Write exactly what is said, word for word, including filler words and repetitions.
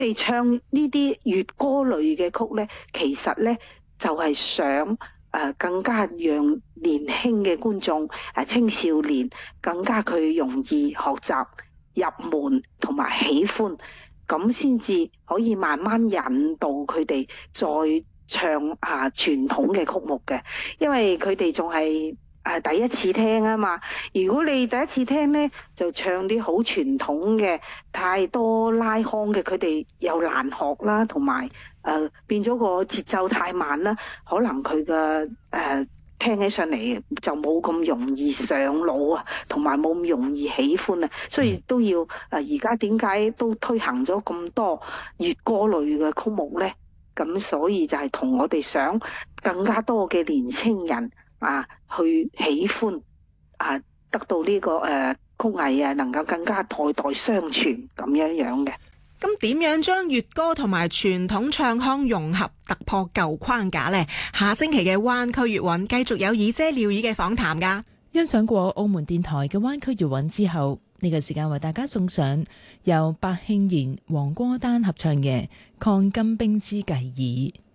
哋唱呢啲粵歌類嘅曲呢，其實呢就係想誒更加讓年輕嘅觀眾誒青少年更加佢容易學習入門同埋喜歡，咁先至可以慢慢引導佢哋再唱啊傳統嘅曲目嘅，因為佢哋仲係誒第一次聽啊嘛。如果你第一次聽呢，就唱啲好傳統嘅，太多拉腔嘅，佢哋又難學啦，同埋誒變咗個節奏太慢啦，可能佢嘅誒聽起上嚟就冇咁容易上腦啊，同埋冇咁容易喜歡啊，所以都要誒而家點解都推行咗咁多粵歌類嘅曲目呢？咁所以就係同我哋想更加多嘅年青人啊去喜歡啊，得到呢、這個誒、呃、曲藝啊，能夠更加代代相傳咁樣樣嘅。 咁點樣將粵歌同埋傳統唱腔融合，突破舊框架呢？下星期嘅灣區粵韻繼續有以姐廖以嘅訪談噶。 欣賞過澳門電台嘅灣區粵韻之後，呢、這個時間為大家送上由白慶賢、黃歌丹合唱嘅《抗金兵之計議》。